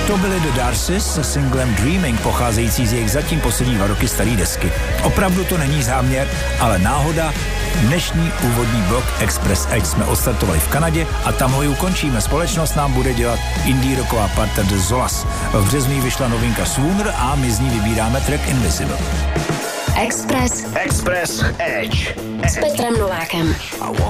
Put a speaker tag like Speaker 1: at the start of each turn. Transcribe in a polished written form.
Speaker 1: To byly The Darcys se singlem Dreaming, pocházející z jejich zatím poslední 2 roky starý desky. Opravdu to není záměr, ale náhoda. Dnešní úvodní blok Express Edge jsme odstartovali v Kanadě a tam ho i ukončíme. Společnost nám bude dělat indie rocková parta The Zolas. V březnu vyšla novinka Swooner a my z ní vybíráme track Invisible.
Speaker 2: Express Edge s Petrem Novákem.